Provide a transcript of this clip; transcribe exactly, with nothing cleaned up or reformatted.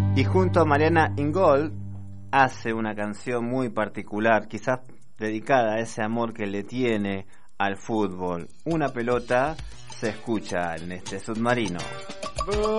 Y junto a Mariana Ingold hace una canción muy particular, quizás dedicada a ese amor que le tiene al fútbol. Una pelota se escucha en este submarino.